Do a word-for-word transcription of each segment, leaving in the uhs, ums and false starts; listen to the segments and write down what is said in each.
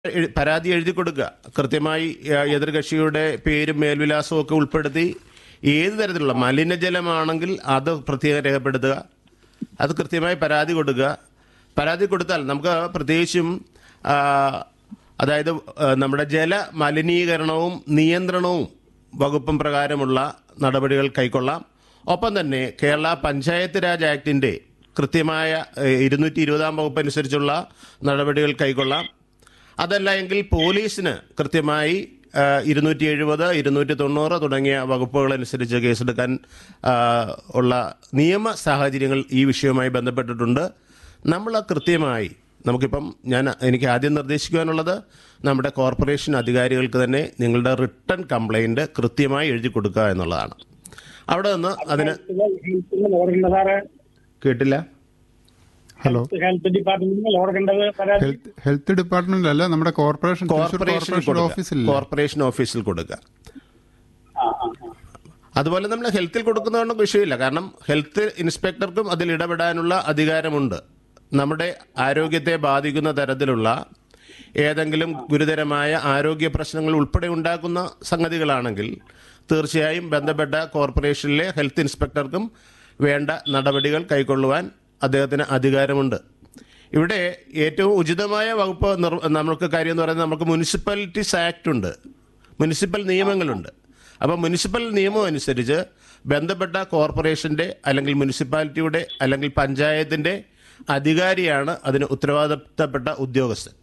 പരാതി എഴുതി കൊടുക്കുക. കൃത്യമായി എതിർകക്ഷിയുടെ പേരും മേൽവിലാസവും ഒക്കെ ഉൾപ്പെടുത്തി ഏത് തരത്തിലുള്ള മലിനജലമാണെങ്കിൽ അത് പ്രത്യേകം രേഖപ്പെടുത്തുക. അത് കൃത്യമായി പരാതി കൊടുക്കുക. പരാതി കൊടുത്താൽ നമുക്ക് പ്രത്യേകിച്ചും അതായത് നമ്മുടെ ജല മലിനീകരണവും നിയന്ത്രണവും വകുപ്പും പ്രകാരമുള്ള നടപടികൾ കൈക്കൊള്ളാം. ഒപ്പം തന്നെ കേരള പഞ്ചായത്ത് രാജ് ആക്ടിൻ്റെ കൃത്യമായ ഇരുന്നൂറ്റി ഇരുപതാം വകുപ്പ് അനുസരിച്ചുള്ള നടപടികൾ കൈക്കൊള്ളാം. അതല്ല എങ്കിൽ പോലീസിന് കൃത്യമായി ഇരുന്നൂറ്റി എഴുപത് ഇരുന്നൂറ്റി തൊണ്ണൂറ് തുടങ്ങിയ വകുപ്പുകൾ അനുസരിച്ച് കേസെടുക്കാൻ ഉള്ള നിയമ സാഹചര്യങ്ങൾ ഈ വിഷയവുമായി ബന്ധപ്പെട്ടിട്ടുണ്ട്. നമ്മൾ കൃത്യമായി നമുക്കിപ്പം ഞാൻ എനിക്ക് ആദ്യം നിർദ്ദേശിക്കുവാനുള്ളത് നമ്മുടെ കോർപ്പറേഷൻ അധികാരികൾക്ക് തന്നെ നിങ്ങളുടെ റിട്ടൺ കംപ്ലൈൻറ്റ് കൃത്യമായി എഴുതി കൊടുക്കുക എന്നുള്ളതാണ്. അവിടെ നിന്ന് അതിന് കേട്ടില്ല. Hello, health department health department അല്ല, നമ്മുടെ കോർപ്പറേഷൻ ഓഫീസിൽ കോർപ്പറേഷൻ ഓഫീസിൽ കൊടുക്കുക. അതുപോലെ നമ്മൾ ഹെൽത്തിൽ കൊടുക്കുന്നതുകൊണ്ട് വിഷയമില്ല. കാരണം ഹെൽത്ത് ഇൻസ്പെക്ടർക്കും അതിൽ ഇടപെടാനുള്ള അധികാരമുണ്ട്. നമ്മുടെ ആരോഗ്യത്തെ ബാധിക്കുന്ന തരത്തിലുള്ള ഏതെങ്കിലും ഗുരുതരമായ ആരോഗ്യ പ്രശ്നങ്ങൾ ഉൾപ്പെടെ ഉണ്ടാക്കുന്ന സംഗതികളാണെങ്കിൽ തീർച്ചയായും ബന്ധപ്പെട്ട കോർപ്പറേഷനിലെ ഹെൽത്ത് ഇൻസ്പെക്ടർക്കും വേണ്ട നടപടികൾ കൈക്കൊള്ളുവാൻ അദ്ദേഹത്തിന് അധികാരമുണ്ട്. ഇവിടെ ഏറ്റവും ഉചിതമായ വകുപ്പ് നമുക്ക് കാര്യം എന്ന് പറയുന്നത് നമുക്ക് മുനിസിപ്പാലിറ്റീസ് ആക്ട് ഉണ്ട്, മുനിസിപ്പൽ നിയമങ്ങളുണ്ട്. അപ്പോൾ മുനിസിപ്പൽ നിയമം അനുസരിച്ച് ബന്ധപ്പെട്ട കോർപ്പറേഷൻ്റെ അല്ലെങ്കിൽ മുനിസിപ്പാലിറ്റിയുടെ അല്ലെങ്കിൽ പഞ്ചായത്തിൻ്റെ അധികാരിയാണ് അതിന് ഉത്തരവാദിത്തപ്പെട്ട ഉദ്യോഗസ്ഥൻ.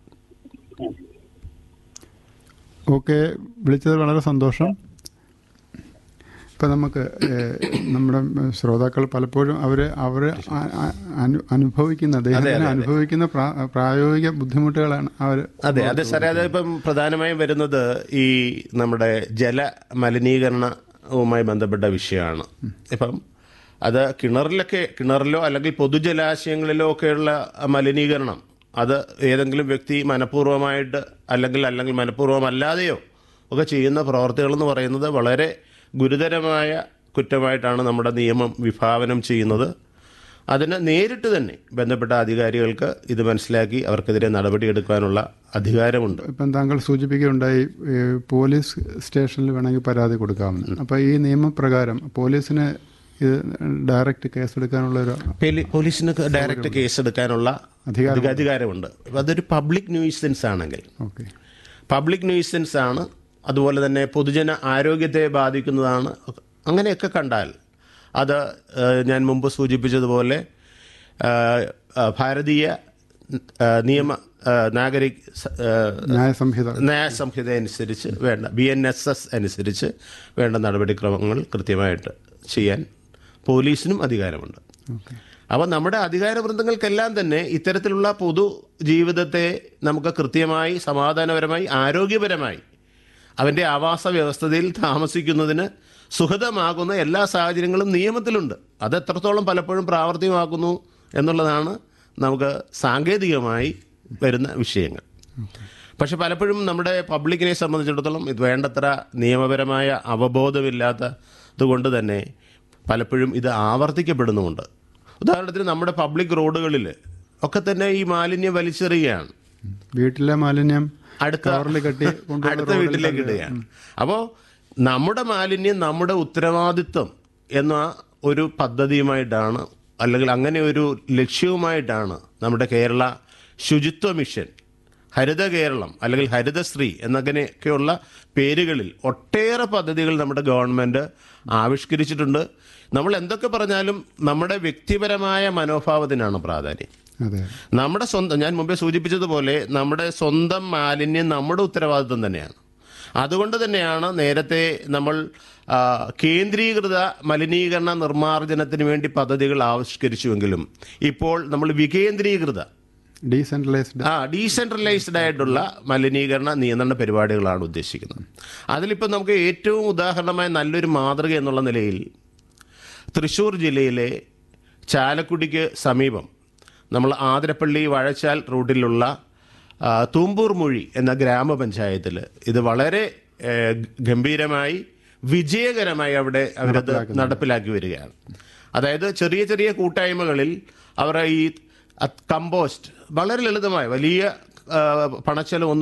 ഓക്കെ, വിളിച്ചത് വളരെ സന്തോഷം. ഇപ്പം നമുക്ക് നമ്മുടെ ശ്രോതാക്കൾ പലപ്പോഴും അവർ അവർ അനുഭവിക്കുന്ന അദ്ദേഹത്തിന് അനുഭവിക്കുന്ന പ്രായോഗിക ബുദ്ധിമുട്ടുകളാണ് അവർ. അതെ അതെ സാറേ, അതിപ്പം പ്രധാനമായും വരുന്നത് ഈ നമ്മുടെ ജല മലിനീകരണവുമായി ബന്ധപ്പെട്ട വിഷയമാണ്. ഇപ്പം അത് കിണറിലൊക്കെ കിണറിലോ അല്ലെങ്കിൽ പൊതുജലാശയങ്ങളിലോ ഒക്കെയുള്ള മലിനീകരണം അത് ഏതെങ്കിലും വ്യക്തി മനഃപൂർവ്വമായിട്ട് അല്ലെങ്കിൽ അല്ലെങ്കിൽ മനഃപൂർവ്വമല്ലാതെയോ ഒക്കെ ചെയ്യുന്ന പ്രവർത്തികളെന്ന് പറയുന്നത് വളരെ ഗുരുതരമായ കുറ്റമായിട്ടാണ് നമ്മുടെ നിയമം വിഭാവനം ചെയ്യുന്നത്. അതിന് നേരിട്ട് തന്നെ ബന്ധപ്പെട്ട അധികാരികൾക്ക് ഇത് മനസ്സിലാക്കി അവർക്കെതിരെ നടപടിയെടുക്കാനുള്ള അധികാരമുണ്ട്. ഇപ്പം താങ്കൾ സൂചിപ്പിക്കുകയുണ്ടായി പോലീസ് സ്റ്റേഷനിൽ വേണമെങ്കിൽ പരാതി കൊടുക്കാമെന്ന്. അപ്പോൾ ഈ നിയമപ്രകാരം പോലീസിന് ഇത് ഡയറക്റ്റ് കേസെടുക്കാനുള്ള ഒരു പോലീസിന് ഡയറക്റ്റ് കേസെടുക്കാനുള്ള അധികാരമുണ്ട്. അതൊരു പബ്ലിക് ന്യൂയിസൻസ് ആണെങ്കിൽ ഓക്കെ പബ്ലിക് ന്യൂയിസൻസ് ആണ്. അതുപോലെ തന്നെ പൊതുജന ആരോഗ്യത്തെ ബാധിക്കുന്നതാണ്. അങ്ങനെയൊക്കെ കണ്ടാൽ അത് ഞാൻ മുമ്പ് സൂചിപ്പിച്ചതുപോലെ ഭാരതീയ നിയമ നാഗരിക് ന്യായസംഹിത ന്യായസംഹിത അനുസരിച്ച് വേണ്ട ബി എൻ എസ് എസ് അനുസരിച്ച് വേണ്ട നടപടിക്രമങ്ങൾ കൃത്യമായിട്ട് ചെയ്യാൻ പോലീസിനും അധികാരമുണ്ട്. അപ്പോൾ നമ്മുടെ അധികാരവൃന്ദങ്ങൾക്കെല്ലാം തന്നെ ഇത്തരത്തിലുള്ള പൊതു ജീവിതത്തെ നമുക്ക് കൃത്യമായി സമാധാനപരമായി ആരോഗ്യപരമായി അവൻ്റെ ആവാസ വ്യവസ്ഥയിൽ താമസിക്കുന്നതിന് സുഖതമാകുന്ന എല്ലാ സാഹചര്യങ്ങളും നിയമത്തിലുണ്ട്. അത് എത്രത്തോളം പലപ്പോഴും പ്രാവർത്തികമാക്കുന്നു എന്നുള്ളതാണ് നമുക്ക് സാങ്കേതികമായി വരുന്ന വിഷയങ്ങൾ. പക്ഷെ പലപ്പോഴും നമ്മുടെ പബ്ലിക്കിനെ സംബന്ധിച്ചിടത്തോളം ഇത് വേണ്ടത്ര നിയമപരമായ അവബോധമില്ലാത്തത് കൊണ്ട് തന്നെ പലപ്പോഴും ഇത് ആവർത്തിക്കപ്പെടുന്നുമുണ്ട്. ഉദാഹരണത്തിന് നമ്മുടെ പബ്ലിക് റോഡുകളിൽ ഒക്കെ തന്നെ ഈ മാലിന്യം വലിച്ചെറിയുകയാണ്. വീട്ടിലെ മാലിന്യം അടുത്ത അടുത്ത വീട്ടിലേക്ക് ഇടുകയാണ്. അപ്പോൾ നമ്മുടെ മാലിന്യം നമ്മുടെ ഉത്തരവാദിത്വം എന്ന ഒരു പദ്ധതിയുമായിട്ടാണ് അല്ലെങ്കിൽ അങ്ങനെ ഒരു ലക്ഷ്യവുമായിട്ടാണ് നമ്മുടെ കേരള ശുചിത്വ മിഷൻ, ഹരിത കേരളം അല്ലെങ്കിൽ ഹരിതശ്രീ എന്നങ്ങനെയൊക്കെയുള്ള പേരുകളിൽ ഒട്ടേറെ പദ്ധതികൾ നമ്മുടെ ഗവൺമെൻറ് ആവിഷ്കരിച്ചിട്ടുണ്ട്. നമ്മൾ എന്തൊക്കെ പറഞ്ഞാലും നമ്മുടെ വ്യക്തിപരമായ മനോഭാവത്തിനാണ് പ്രാധാന്യം. നമ്മുടെ സ്വന്തം ഞാൻ മുമ്പേ സൂചിപ്പിച്ചതുപോലെ നമ്മുടെ സ്വന്തം മാലിന്യം നമ്മുടെ ഉത്തരവാദിത്വം തന്നെയാണ്. അതുകൊണ്ട് തന്നെയാണ് നേരത്തെ നമ്മൾ കേന്ദ്രീകൃത മലിനീകരണ നിർമ്മാർജ്ജനത്തിന് വേണ്ടി പദ്ധതികൾ ആവിഷ്കരിച്ചുവെങ്കിലും ഇപ്പോൾ നമ്മൾ വികേന്ദ്രീകൃത ഡീസെൻട്രലൈസ്ഡ് ആ ഡീസെൻട്രലൈസ്ഡ് ആയിട്ടുള്ള മലിനീകരണ നിയന്ത്രണ പരിപാടികളാണ് ഉദ്ദേശിക്കുന്നത്. അതിലിപ്പോൾ നമുക്ക് ഏറ്റവും ഉദാഹരണമായ നല്ലൊരു മാതൃക എന്നുള്ള നിലയിൽ തൃശ്ശൂർ ജില്ലയിലെ ചാലക്കുടിക്ക് സമീപം നമ്മൾ ആതിരപ്പള്ളി വാഴച്ചാൽ റൂട്ടിലുള്ള തൂമ്പൂർ മൊഴി എന്ന ഗ്രാമപഞ്ചായത്തിൽ ഇത് വളരെ ഗംഭീരമായി വിജയകരമായി അവിടെ അവരത് നടപ്പിലാക്കി വരികയാണ്. അതായത് ചെറിയ ചെറിയ കൂട്ടായ്മകളിൽ അവർ ഈ കമ്പോസ്റ്റ് വളരെ ലളിതമായ വലിയ പണച്ചെലവ്